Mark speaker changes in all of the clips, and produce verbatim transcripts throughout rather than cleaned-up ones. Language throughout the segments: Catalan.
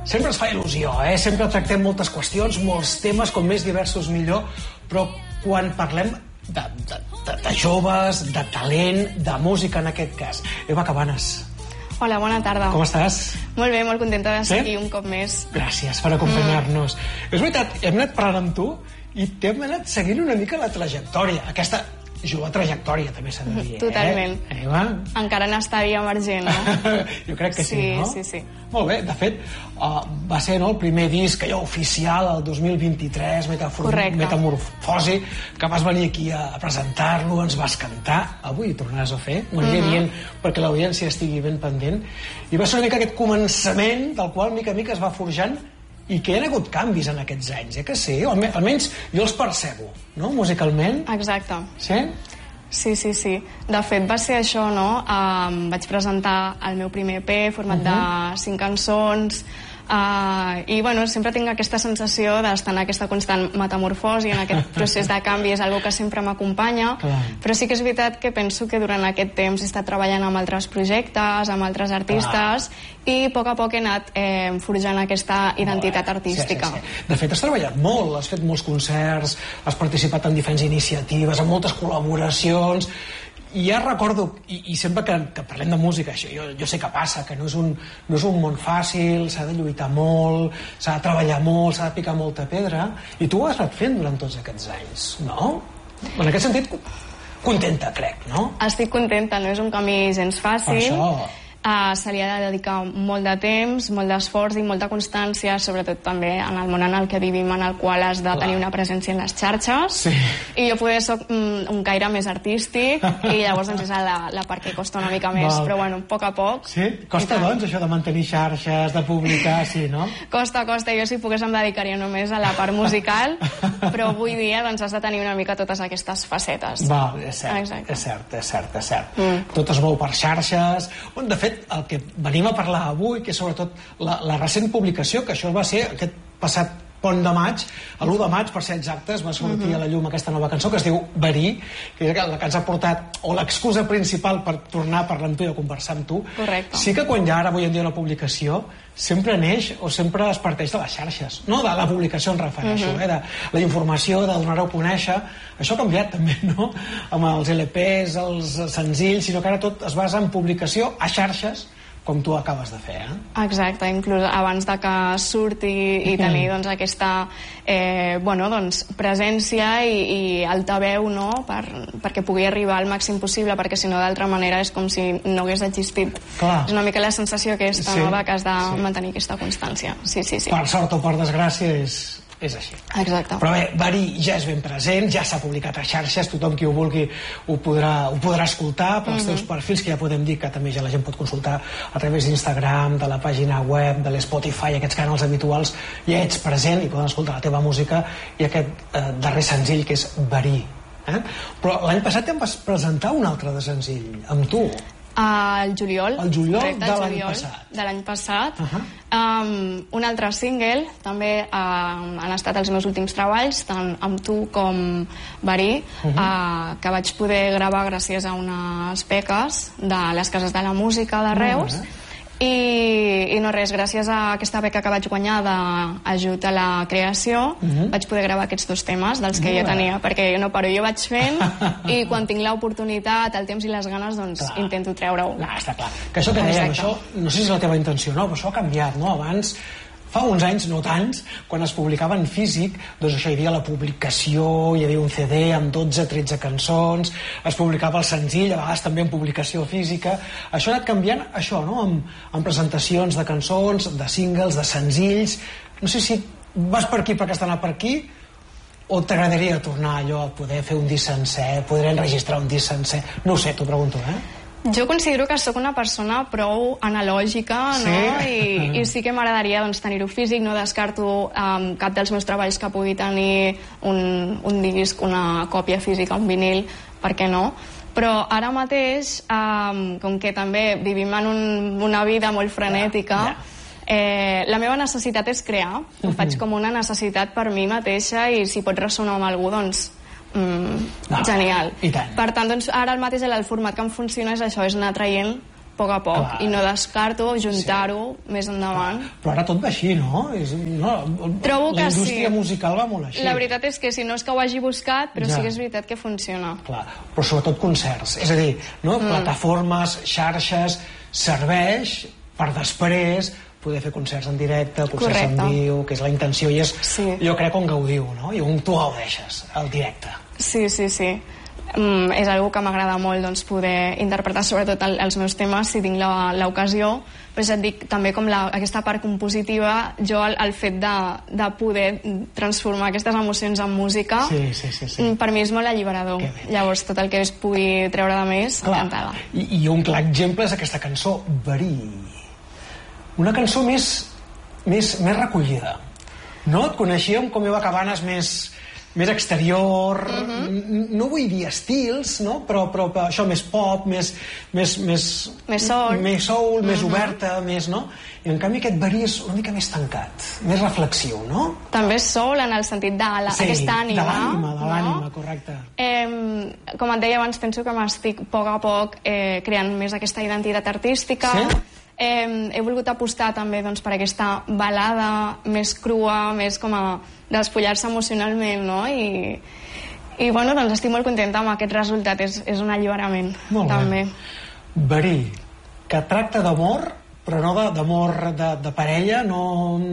Speaker 1: sempre ens fa il·lusió, eh? Sempre tractem moltes qüestions, molts temes, com més diversos millor, però quan parlem de, de, de, de joves, de talent, de música en aquest cas. Eva Cabanes.
Speaker 2: Hola, bona tarda.
Speaker 1: Com estàs?
Speaker 2: Molt bé, molt contenta d'estar
Speaker 1: sí?
Speaker 2: aquí un cop més.
Speaker 1: Gràcies per acompanyar-nos. Mm. És veritat, hem anat parlant amb tu i t'hem anat seguint una mica la trajectòria, aquesta jove trajectòria, també s'ha de dir.
Speaker 2: Totalment.
Speaker 1: Eh? Eva?
Speaker 2: Encara n'estaria emergent, no?
Speaker 1: Jo crec que sí,
Speaker 2: sí
Speaker 1: no?
Speaker 2: Sí, sí,
Speaker 1: Molt bé, de fet, uh, va ser no, el primer disc allò oficial, el dos mil vint-i-tres, Metamorfosi, que vas venir aquí a, a presentar-lo, ens vas cantar, avui hi tornaràs a fer, m'ho aniré uh -huh. dient perquè l'audiència estigui ben pendent, i va ser una mica aquest començament del qual mica a mica es va forjant i que hi ha hagut canvis en aquests anys, eh que sí? Almenys jo els percebo, no?, musicalment.
Speaker 2: Exacte.
Speaker 1: Sí?
Speaker 2: Sí, sí, sí. De fet, va ser això, no? Um, vaig presentar el meu primer E P format uh -huh. de cinc cançons, Uh, i bueno, sempre tinc aquesta sensació d'estar en aquesta constant metamorfosi, en aquest procés de canvi, és algo que sempre m'acompanya, però sí que és veritat que penso que durant aquest temps he estat treballant amb altres projectes, amb altres artistes, clar. I a poc a poc he anat eh, forjant aquesta identitat artística.
Speaker 1: Sí, sí, sí. De fet, has treballat molt, has fet molts concerts, has participat en diferents iniciatives, en moltes col·laboracions. I ja recordo, i, i sempre que, que parlem de música, això, jo, jo sé que passa, que no és un, no és un món fàcil, s'ha de lluitar molt, s'ha de treballar molt, s'ha de picar molta pedra, i tu ho has anat fent durant tots aquests anys, no? En aquest sentit, contenta, crec, no?
Speaker 2: Estic contenta, no és un camí gens fàcil.
Speaker 1: Per això...
Speaker 2: Uh, se li ha de dedicar molt de temps, molt d'esforç i molta constància, sobretot també en el món en el que vivim, en el qual has de tenir una presència en les xarxes.
Speaker 1: Sí.
Speaker 2: I jo poder soc mm, un caire més artístic i llavors doncs, és la, la part que costa una mica més. Val. Però bueno, a poc a poc.
Speaker 1: Sí? Costa doncs això de mantenir xarxes, de publicar, sí, no?
Speaker 2: Costa, costa. Jo si pogués em dedicaria només a la part musical, però avui dia doncs, has de tenir una mica totes aquestes facetes.
Speaker 1: Val, és cert,
Speaker 2: Exacte.
Speaker 1: és cert, és cert, és cert. Mm. Tot es mou per xarxes. Bon, de fet, el que venim a parlar avui, que és sobretot la, la recent publicació, que això va ser aquest passat pont de maig, l'u de maig, per ser exactes, va sortir uh -huh. a la llum aquesta nova cançó que es diu Verí, que és la que ens ha portat, o l'excusa principal per tornar a parlar amb tu i a conversar amb tu.
Speaker 2: Correcte.
Speaker 1: Sí que quan hi ha ara avui en dia una publicació, sempre neix o sempre es parteix de les xarxes, no de la publicació, em refereixo, uh -huh. eh? De la informació, de donar-ho a conèixer. Això ha canviat també, no? Amb els L Ps, els senzills, sinó que ara tot es basa en publicació a xarxes, com tu acabes de fer, eh?
Speaker 2: Exacte, inclús abans de que surti i tenir doncs, aquesta eh, bueno, doncs, presència i, i altaveu, no? Per, perquè pugui arribar al màxim possible, perquè si no d'altra manera és com si no hagués existit.
Speaker 1: Clar.
Speaker 2: És una mica la sensació aquesta,
Speaker 1: sí,
Speaker 2: no? De que has de
Speaker 1: sí.
Speaker 2: mantenir aquesta constància. Sí, sí, sí.
Speaker 1: Per sort o per desgràcia és... és així.
Speaker 2: Exacte.
Speaker 1: Però bé, Verí ja és ben present, ja s'ha publicat a xarxes, tothom qui ho vulgui ho podrà, ho podrà escoltar pels uh -huh. teus perfils, que ja podem dir que també ja la gent pot consultar a través d'Instagram, de la pàgina web, de l'Spotify, aquests canals habituals, ja ets present i poden escoltar la teva música i aquest eh, darrer senzill que és Verí. Eh? Però l'any passat em vas presentar un altre de senzill, amb tu.
Speaker 2: El juliol,
Speaker 1: el juliol
Speaker 2: correcte,
Speaker 1: de
Speaker 2: el
Speaker 1: l'any
Speaker 2: juliol
Speaker 1: passat.
Speaker 2: De l'any passat.
Speaker 1: Uh -huh.
Speaker 2: um, un altre single, també uh, han estat els meus últims treballs, tant amb tu com Verí, uh -huh. uh, que vaig poder gravar gràcies a unes beques de les cases de la música de Reus. Uh -huh. I, i no res, gràcies a aquesta beca que vaig guanyar d'ajut a la creació, uh -huh. vaig poder gravar aquests dos temes dels que uh -huh. jo tenia, perquè jo no paro, jo vaig fent i quan tinc l'oportunitat, el temps i les ganes, doncs clar. Intento treure-ho.
Speaker 1: Clar, està clar. Que això que dèiem, això, no sé si és la teva intenció, no? Però això ha canviat, no? Abans, fa uns anys, no tants, quan es publicava en físic, doncs això, hi havia la publicació, hi havia un C D amb dotze tretze cançons, es publicava el senzill, a vegades també en publicació física. Això ha anat canviant, això, no? Amb, amb presentacions de cançons, de singles, de senzills. No sé si vas per aquí perquè has d'anar per aquí, o t'agradaria tornar allò a poder fer un disc sencer, poder enregistrar un disc sencer. No ho sé, t'ho pregunto, eh?
Speaker 2: Jo considero que sóc una persona prou analògica,
Speaker 1: sí?
Speaker 2: no? I, i sí que m'agradaria doncs, tenir-ho físic, no descarto um, cap dels meus treballs que pugui tenir un, un disc, una còpia física, un vinil, per què no? Però ara mateix, um, com que també vivim en un, una vida molt frenètica, yeah, yeah. Eh, la meva necessitat és crear, ho uh-huh. faig com una necessitat per mi mateixa i si pot ressonar amb algú, doncs Mm, no, genial.
Speaker 1: I tant.
Speaker 2: Per tant, doncs, ara el mateix el format que em funciona és això, és anar traient a poc a poc, i no descarto juntar-ho més endavant.
Speaker 1: Però ara tot va així, no?
Speaker 2: Trobo que sí.
Speaker 1: La indústria musical va molt així.
Speaker 2: La veritat és que si no és que ho hagi buscat, però sí que és veritat que funciona.
Speaker 1: Clar, però sobretot concerts, és a dir, plataformes, xarxes, serveix per després poder fer concerts en directe, concerts en viu, que és la intenció, i és, jo crec, on gaudiu, no? I on tu gaudeixes, el directe.
Speaker 2: Sí, sí, sí. Mm, és una que m'agrada molt, doncs, poder interpretar sobretot el, els meus temes si tinc l'ocasió, però ja et dic, també com la, aquesta part compositiva, jo el, el fet de, de poder transformar aquestes emocions en música,
Speaker 1: sí, sí, sí, sí.
Speaker 2: per mi és molt alliberador. Llavors tot el que es pugui treure de més, encantada.
Speaker 1: I, i un clar exemple és aquesta cançó, Verí. Una cançó més, més, més recollida. No? Et coneixíem com Eva Cabanes més, més exterior, uh-huh. no vull dir estils, no? però, però això més pop, més, més, més,
Speaker 2: més soul,
Speaker 1: més, soul, uh-huh. més oberta, més, no? I en canvi aquest Verí és una mica més tancat, més reflexiu, no?
Speaker 2: També és soul en el sentit d'aquesta
Speaker 1: sí,
Speaker 2: ànima.
Speaker 1: de l'ànima, de l'ànima,
Speaker 2: no?
Speaker 1: correcte.
Speaker 2: Eh, com et deia abans, penso que m'estic a poc a poc eh, creant més aquesta identitat artística.
Speaker 1: Sí?
Speaker 2: Eh, he volgut apostar també doncs, per aquesta balada més crua, més com a despullar-se emocionalment, no? I, i bueno, doncs estic molt contenta amb aquest resultat, és, és un alliberament.
Speaker 1: Molt
Speaker 2: també.
Speaker 1: Bé. Verí, que tracta d'amor, però no d'amor de, de, de parella, no,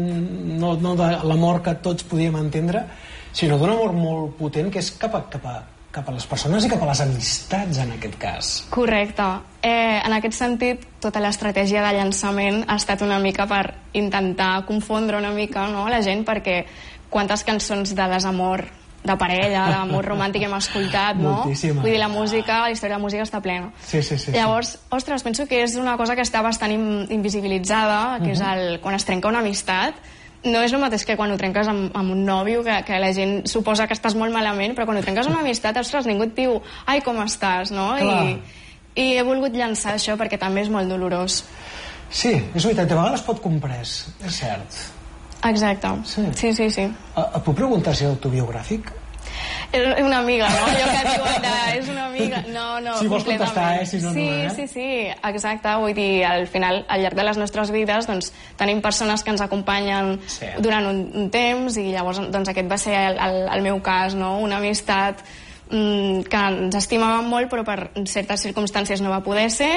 Speaker 1: no, no de l'amor que tots podíem entendre, sinó d'un amor molt potent que és cap a, cap a cap a les persones i cap a les amistats, en aquest cas.
Speaker 2: Correcte. Eh, en aquest sentit, tota l'estratègia de llançament ha estat una mica per intentar confondre una mica, no, la gent, perquè quantes cançons de desamor de parella, d'amor romàntic hem escoltat, no?
Speaker 1: Moltíssimes.
Speaker 2: Vull dir, la música, la història de la música està plena.
Speaker 1: Sí, sí, sí.
Speaker 2: Llavors, sí. ostres, penso que és una cosa que està bastant invisibilitzada, que uh-huh. és el, quan es trenca una amistat. No és el mateix que quan ho trenques amb, amb un nòvio, que, que la gent suposa que estàs molt malament, però quan ho trenques una amistat, ostres, ningú et diu ai, com estàs, no? I, I he volgut llançar això perquè també és molt dolorós.
Speaker 1: Sí, és veritat, de vegades pot comprès, és cert.
Speaker 2: Exacte, sí, sí, sí. sí.
Speaker 1: Et puc preguntar si és autobiogràfic?
Speaker 2: És una amiga, no? Allò que diuen de, és una amiga. No, no,
Speaker 1: si vols contestar, eh? Si no,
Speaker 2: sí,
Speaker 1: no, eh?
Speaker 2: sí, sí, exacte. Vull dir, al final, al llarg de les nostres vides, doncs, tenim persones que ens acompanyen sí. durant un, un temps, i llavors, doncs, aquest va ser el, el, el meu cas, no? Una amistat mmm, que ens estimàvem molt, però per certes circumstàncies no va poder ser,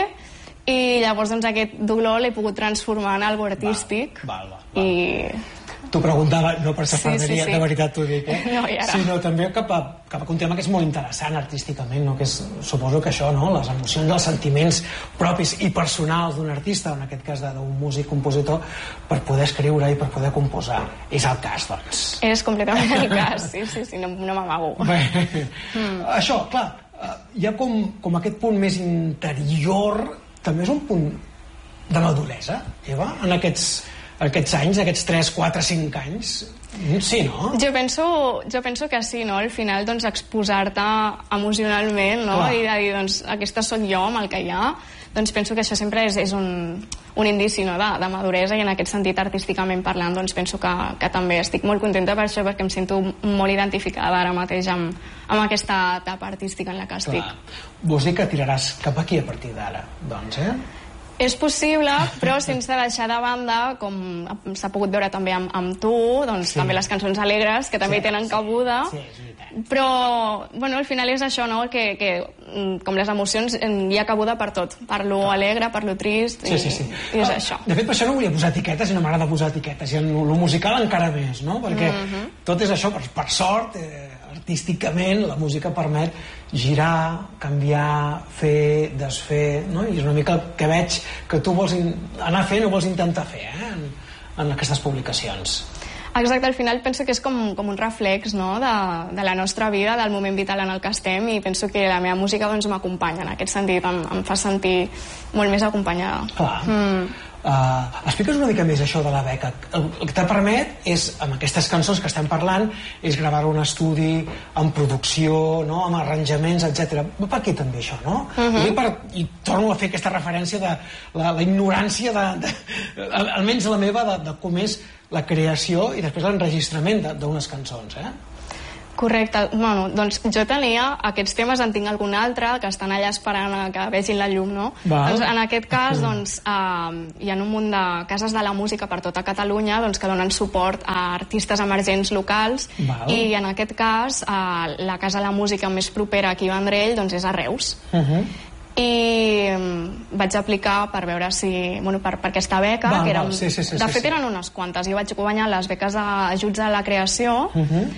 Speaker 2: i llavors, doncs, aquest dolor l'he pogut transformar en algo artístic.
Speaker 1: Val, val, val.
Speaker 2: I...
Speaker 1: T'ho preguntava, no per safaderia,
Speaker 2: sí, sí, sí.
Speaker 1: de veritat t'ho dic, eh?
Speaker 2: No, i ara.
Speaker 1: Sinó també cap a, cap a un tema que és molt interessant artísticament, no? Que és, suposo que això, no? Les emocions, els sentiments propis i personals d'un artista, en aquest cas d'un músic, compositor, per poder escriure i per poder composar. És el cas, doncs.
Speaker 2: És completament el cas, sí, sí, sí, no, no m'amago.
Speaker 1: Bé, mm. això, clar, hi ha com, com aquest punt més interior, també és un punt de maduresa, Eva, en aquests... aquests anys, aquests tres, quatre, cinc anys, sí, no?
Speaker 2: Jo penso, jo penso que sí, no? Al final, doncs, exposar-te emocionalment, no? Clar. I de dir, doncs, aquesta sóc jo amb el que hi ha, doncs penso que això sempre és, és un, un indici, no? de, de maduresa, i en aquest sentit, artísticament parlant, doncs penso que, que també estic molt contenta per això, perquè em sento molt identificada ara mateix amb, amb aquesta etapa artística en la que estic.
Speaker 1: Clar. Vols dir que tiraràs cap aquí a partir d'ara, doncs, eh?
Speaker 2: És possible, però sense deixar de banda, com s'ha pogut veure també amb, amb tu, doncs sí. també les cançons alegres, que també sí, tenen
Speaker 1: sí,
Speaker 2: cabuda,
Speaker 1: sí, sí,
Speaker 2: però bueno, al final és això, no? que, que com les emocions hi ha cabuda per tot, per lo ah. alegre, per lo trist,
Speaker 1: sí, sí, sí.
Speaker 2: i, i és ah, això.
Speaker 1: De fet, per això no volia posar etiquetes, i no m'agrada posar etiquetes, i en lo musical encara més, no? Perquè uh-huh. tot és això, per, per sort, eh, artísticament, la música permet girar, canviar, fer, desfer, no? I és una mica el que veig que tu vols anar fent o vols intentar fer, eh? en, en aquestes publicacions.
Speaker 2: Exacte, al final penso que és com, com un reflex, no? de, de la nostra vida, del moment vital en el que estem, i penso que la meva música doncs, m'acompanya en aquest sentit, em, em fa sentir molt més acompanyada.
Speaker 1: Clar. Mm. Uh, explica'ns una mica més això de la beca. El, el que te permet és, amb aquestes cançons que estem parlant, és gravar un estudi amb producció, no? Amb arranjaments, etcètera. Va per aquí també això, no? Uh-huh. I, per, I torno a fer aquesta referència de la, la ignorància de, de, almenys la meva, de, de com és la creació i després l'enregistrament d'unes cançons, eh?
Speaker 2: Correcte. Bueno, doncs jo tenia aquests temes, en tinc algun altre, que estan allà esperant a que vegin la llum, no? Doncs en aquest cas, doncs, eh, hi ha un munt de cases de la música per tota Catalunya doncs, que donen suport a artistes emergents locals. Val. I en aquest cas, eh, la Casa de la Música més propera aquí a Vendrell doncs, és a Reus. Uh -huh. I vaig aplicar per veure si... Bueno, per, per aquesta beca,
Speaker 1: val,
Speaker 2: que eren,
Speaker 1: val, sí, sí, sí,
Speaker 2: de
Speaker 1: sí,
Speaker 2: fet
Speaker 1: sí.
Speaker 2: eren unes quantes. Jo vaig guanyar les beques d'ajuts a la creació, uh -huh.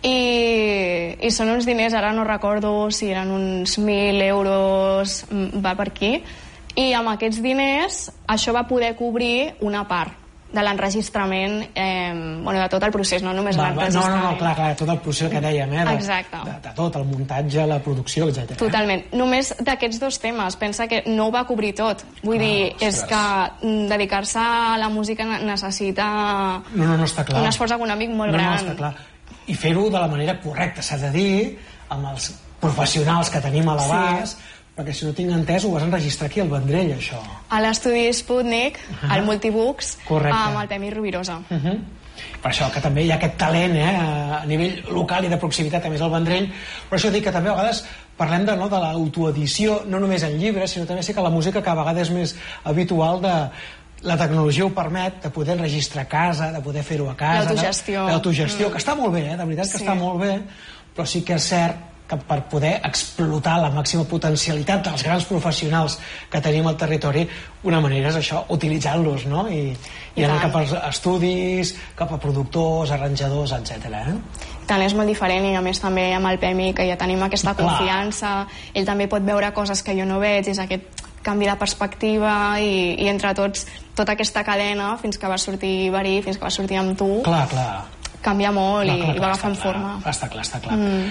Speaker 2: I, i són uns diners, ara no recordo si eren uns mil euros, va per aquí, i amb aquests diners això va poder cobrir una part de l'enregistrament, eh, bueno, de tot el procés, no només l'enregistrament.
Speaker 1: No, no, no, clar, clar, tot el procés que dèiem, eh? De,
Speaker 2: exacte.
Speaker 1: De, de tot, el muntatge, la producció, etcètera.
Speaker 2: Totalment. Només d'aquests dos temes, pensa que no ho va cobrir tot. Vull ah, dir, ostres. És que dedicar-se a la música necessita
Speaker 1: no, no, no està clar.
Speaker 2: un esforç econòmic molt
Speaker 1: no,
Speaker 2: gran.
Speaker 1: No, està clar. I fer-ho de la manera correcta, s'ha de dir, amb els professionals que tenim a l'abast, sí. Perquè si no tinc entès ho vas enregistrar aquí al Vendrell, això. A
Speaker 2: l'estudi Sputnik, uh -huh. al Multibooks,
Speaker 1: correcte.
Speaker 2: Amb el Premi Rovirosa.
Speaker 1: Uh -huh. Per això que també hi ha aquest talent, eh, a nivell local i de proximitat, a més al Vendrell. Per això dic que també a vegades parlem de, no, de l'autoedició, no només en llibres, sinó també sé que la música que a vegades és més habitual de... La tecnologia ho permet de poder enregistrar a casa, de poder fer-ho a casa.
Speaker 2: L'autogestió.
Speaker 1: L'autogestió, mm. que està molt bé, eh? De veritat que sí. Està molt bé, però sí que és cert que per poder explotar la màxima potencialitat dels grans professionals que tenim al territori, una manera és això, utilitzant-los, no? I, i, I anar cap als estudis, cap a productors, arranjadors, etcètera. Eh?
Speaker 2: Tant, és molt diferent, i a més també amb el Pemi, que ja tenim aquesta
Speaker 1: Clar.
Speaker 2: confiança, ell també pot veure coses que jo no veig, és aquest canvi de perspectiva i, i entre tots tota aquesta cadena fins que va sortir Verí, fins que va sortir amb tu,
Speaker 1: clar, clar.
Speaker 2: canvia molt no, clar, i, clar, i va agafant
Speaker 1: clar,
Speaker 2: forma.
Speaker 1: Està clar, està clar. Mm.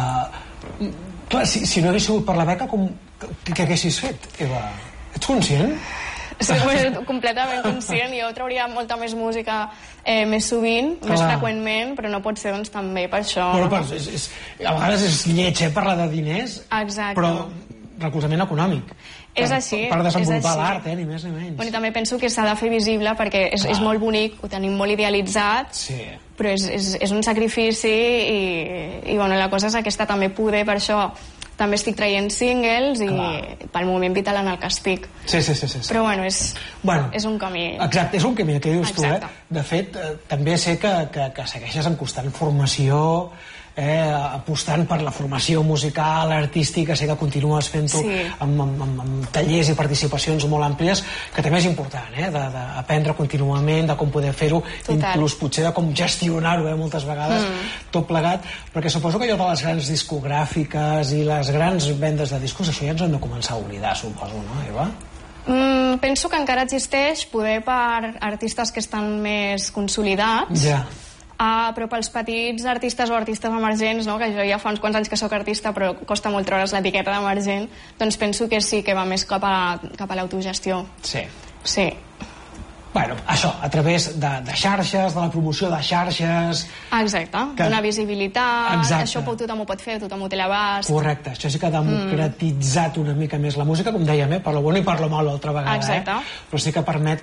Speaker 1: Uh, clar si, si no hagués sigut per la beca, com, què, què haguessis fet, Eva? Ets conscient?
Speaker 2: Sí, completament conscient. Jo trauria molta més música eh, més sovint, clar. Més freqüentment, però no pot ser doncs també per això.
Speaker 1: Però, però és, és, a vegades és lleig, eh, parlar de diners,
Speaker 2: exacte.
Speaker 1: Però recolzament econòmic.
Speaker 2: És
Speaker 1: per,
Speaker 2: així.
Speaker 1: Per desenvolupar l'art, eh, ni més ni menys.
Speaker 2: Bueno, i també penso que s'ha de fer visible perquè és, és molt bonic, ho tenim molt idealitzat,
Speaker 1: sí.
Speaker 2: Però és, és, és un sacrifici i, i bueno, la cosa és aquesta, també poder, per això també estic traient singles i clar. Pel moment vital en el que estic.
Speaker 1: Sí, sí, sí, sí, sí.
Speaker 2: Però bueno, és, bueno, és un camí.
Speaker 1: Exacte, és un camí, que dius exacte. Tu, eh? De fet, eh, també sé que, que, que segueixes en constant formació, eh, apostant per la formació musical, artística, sé que continues fent-ho
Speaker 2: sí.
Speaker 1: amb, amb, amb, amb tallers i participacions molt àmplies, que també és important, eh, d'aprendre contínuament, de com poder fer-ho, inclús potser de com gestionar-ho, eh, moltes vegades, mm. tot plegat, perquè suposo que allò de les grans discogràfiques i les grans vendes de discos, això ja ens hem de començar a oblidar, suposo, no, Eva?
Speaker 2: Mm, penso que encara existeix, poder per artistes que estan més consolidats,
Speaker 1: ja.
Speaker 2: Uh, però pels petits artistes o artistes emergents, no? Que jo ja fa uns quants anys que sóc artista però costa molt treure's l'etiqueta d'emergent, doncs penso que sí que va més cap a, cap a l'autogestió.
Speaker 1: Sí.
Speaker 2: Sí.
Speaker 1: Bueno, això, a través de, de xarxes, de la promoció de xarxes...
Speaker 2: Exacte, que... donar visibilitat, exacte. Això tothom ho pot fer, tothom ho té a l'abast.
Speaker 1: Correcte, això sí que ha democratitzat mm. una mica més la música, com dèiem, eh? Per lo bueno i per lo malo altra vegada,
Speaker 2: exacte.
Speaker 1: Eh? Però sí que permet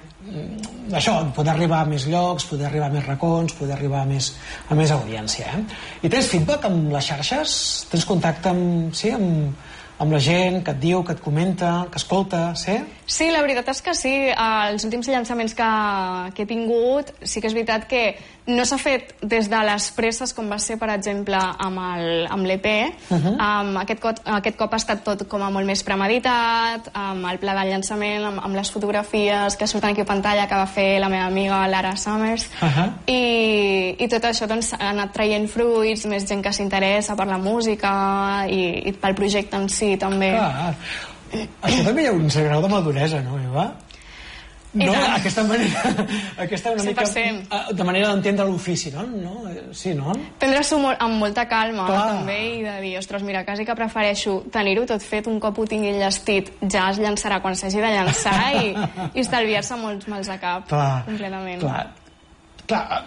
Speaker 1: això, poder arribar a més llocs, poder arribar a més racons, poder arribar a més, a més audiència. Eh? I tens feedback amb les xarxes? Tens contacte amb, sí, amb, amb la gent que et diu, que et comenta, que escolta, sí?
Speaker 2: Sí, la veritat és que sí. Els últims llançaments que, que he tingut, sí que és veritat que no s'ha fet des de les presses, com va ser, per exemple, amb l'E P. Uh -huh. um, aquest, cop, aquest cop ha estat tot com a molt més premeditat, amb el pla de llançament, amb, amb les fotografies que surten aquí a pantalla, que va fer la meva amiga Lara Summers. Uh -huh. I, I tot això doncs, ha anat traient fruits, més gent que s'interessa per la música i, i pel projecte en si, també.
Speaker 1: Clar. Això també hi ha un cert grau de maduresa, no, Eva? No, aquesta manera, aquesta una mica, de manera d'entendre l'ofici, no? no? Sí, no?
Speaker 2: Prendre-s'ho amb molta calma, clar. També, i de dir, ostres, mira, quasi que prefereixo tenir-ho tot fet, un cop ho tingui enllestit, ja es llançarà quan s'hagi de llançar i, i estalviar-se molts mals a cap, clar, completament.
Speaker 1: Clar, clar.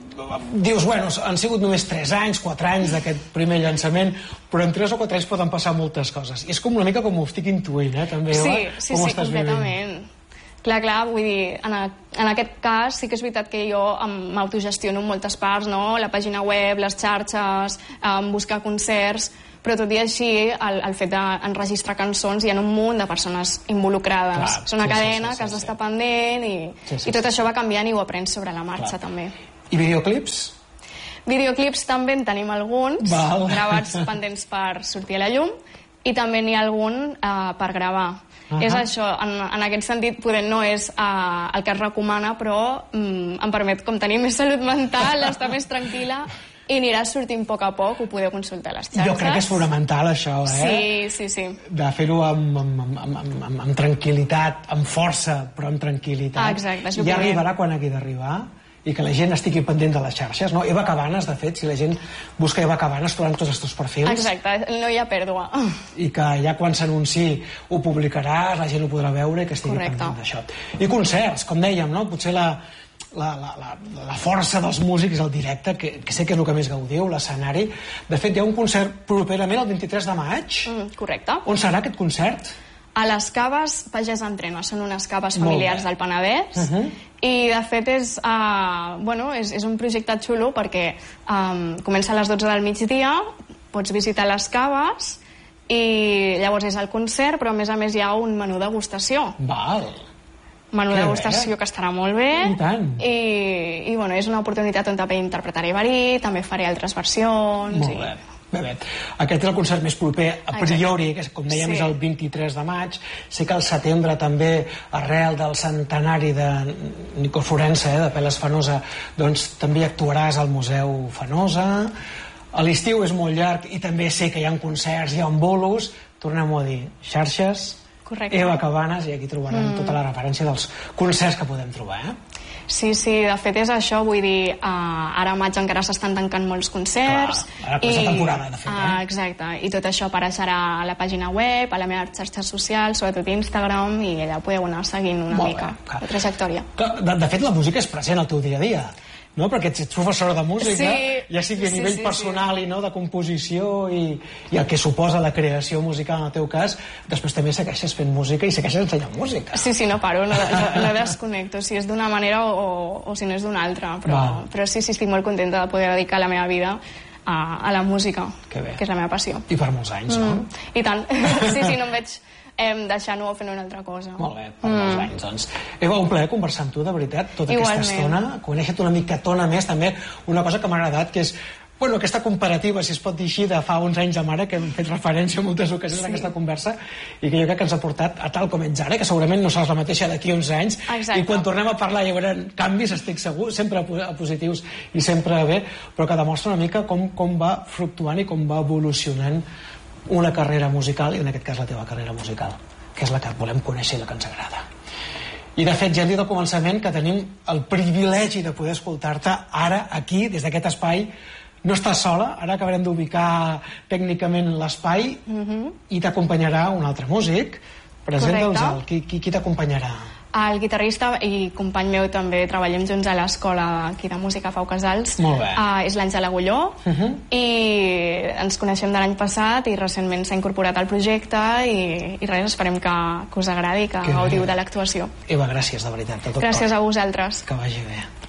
Speaker 1: Dius, bueno, han sigut només tres anys, quatre anys d'aquest primer llançament, però en tres o quatre anys poden passar moltes coses. I és com una mica com ho estic intuint, eh, també,
Speaker 2: sí,
Speaker 1: Eva?
Speaker 2: Sí, com sí, completament. Vivint? Clar, clar, vull dir, en, a, en aquest cas sí que és veritat que jo m'autogestiono en moltes parts, no? La pàgina web, les xarxes, um, buscar concerts, però tot i així el, el fet d'enregistrar cançons hi ha un munt de persones involucrades. Clar, és una sí, cadena sí, sí, que has d'estar sí. pendent i, sí, sí, i tot sí. això va canviant i ho aprens sobre la marxa. Clar. També.
Speaker 1: I videoclips?
Speaker 2: Videoclips també en tenim alguns, Val. gravats pendents per sortir a la llum, i també n'hi ha algun uh, per gravar. Uh-huh. És això, en, en aquest sentit poder no és uh, el que es recomana, però um, em permet com tenir més salut mental, estar més tranquil·la i anirà sortint a poc a poc, ho podeu consultar a les xarxes.
Speaker 1: Jo crec que és fonamental això, eh?
Speaker 2: Sí, sí, sí.
Speaker 1: De fer-ho amb, amb, amb, amb, amb, amb tranquil·litat, amb força, però amb tranquil·litat.
Speaker 2: Ah, exacte, és el
Speaker 1: ja arribarà quan hagi d'arribar i que la gent estigui pendent de les xarxes, no? Eva Cabanes, de fet, si la gent busca Eva Cabanes trobaran tots els teus perfils.
Speaker 2: Exacte, no hi ha pèrdua.
Speaker 1: I que ja quan s'anunciï ho publicaràs, la gent ho podrà veure i que estigui
Speaker 2: Correcte.
Speaker 1: pendent d'això. I concerts, com dèiem, no? Potser la, la, la, la, la força dels músics al directe, que, que sé que és el que més gaudiu, l'escenari. De fet, hi ha un concert properament el vint-i-tres de maig.
Speaker 2: Mm, correcte.
Speaker 1: On serà aquest concert?
Speaker 2: A les caves Pagès Entrena, són unes caves familiars del Penedès, uh -huh. i de fet és, uh, bueno, és, és un projecte xulo perquè um, comença a les dotze del migdia, pots visitar les caves i llavors és el concert, però a més a més hi ha un menú degustació.
Speaker 1: Val.
Speaker 2: Menú que degustació bé. Que estarà molt bé.
Speaker 1: I tant.
Speaker 2: I, i bueno, és una oportunitat on també interpretaré verí, també faré altres versions.
Speaker 1: Molt
Speaker 2: i...
Speaker 1: bé. Bé, bé. Aquest és el concert més proper a priori, que com dèiem sí. és el vint-i-tres de maig. Sé que al setembre també, arrel del centenari de Nico Florença, eh, de Peles Fenosa, doncs també actuaràs al Museu Fenosa. A l'estiu és molt llarg i també sé que hi ha concerts, hi ha bolos. Tornem-ho a dir, xarxes,
Speaker 2: Correcte.
Speaker 1: Eva Cabanes, i aquí trobaran mm. tota la referència dels concerts que podem trobar, eh?
Speaker 2: Sí, sí, de fet és això, vull dir, uh, ara a maig encara s'estan tancant molts concerts.
Speaker 1: Clar, ara comença temporada, de fet, eh?
Speaker 2: Uh, exacte, i tot això apareixerà a la pàgina web, a la meva xarxa social, sobretot Instagram, i allà podeu anar seguint una
Speaker 1: Molt
Speaker 2: mica
Speaker 1: bé,
Speaker 2: la trajectòria.
Speaker 1: De, de fet, la música és present al teu dia a dia, no? Perquè ets professora de música,
Speaker 2: sí,
Speaker 1: ja sigui a nivell
Speaker 2: sí, sí,
Speaker 1: personal
Speaker 2: sí.
Speaker 1: i no de composició i, i el que suposa la creació musical en el teu cas, després també segueixes fent música i segueixes ensenyant música.
Speaker 2: Sí, sí, no paro, no, no, no desconnecto, si és d'una manera o, o si no és d'una altra, però, però sí, sí, estic molt contenta de poder dedicar la meva vida a, a la música, que, que és la meva passió.
Speaker 1: I per molts anys, no?
Speaker 2: Mm, I tant, sí, sí, no em veig em deixant-ho o fent una altra cosa.
Speaker 1: Molt bé, per molts mm. anys, doncs. Eva, un plaer conversar amb tu, de veritat, tota
Speaker 2: Igualment.
Speaker 1: aquesta estona, conèixer-te una micatona més, també, una cosa que m'ha agradat, que és, bueno, aquesta comparativa, si es pot dir així, de fa uns anys amb ara, que hem fet referència en moltes ocasions sí. a aquesta conversa, i que jo crec que ens ha portat a tal com ets ara, que segurament no seràs la mateixa d'aquí uns anys,
Speaker 2: Exacte.
Speaker 1: i quan tornem a parlar hi haurà canvis, estic segur, sempre positius i sempre bé, però que demostra una mica com, com va fluctuant i com va evolucionant una carrera musical, i en aquest cas la teva carrera musical, que és la que volem conèixer i la que ens agrada. I de fet ja hem dit al començament que tenim el privilegi de poder escoltar-te ara, aquí, des d'aquest espai. No estàs sola, ara acabarem d'ubicar tècnicament l'espai
Speaker 2: mm-hmm.
Speaker 1: i t'acompanyarà un altre músic. Presenta'ls, qui, qui, qui t'acompanyarà?
Speaker 2: El guitarrista i company meu, també treballem junts a l'escola aquí de música Fau Casals.
Speaker 1: Molt bé.
Speaker 2: Uh, és l'Àngel Agulló
Speaker 1: uh-huh.
Speaker 2: i ens coneixem de l'any passat i recentment s'ha incorporat al projecte i, i res, esperem que, que us agradi i que, que gaudiu de l'actuació.
Speaker 1: Eva, gràcies, de veritat. De tot
Speaker 2: gràcies
Speaker 1: cor.
Speaker 2: a vosaltres.
Speaker 1: Que vagi bé.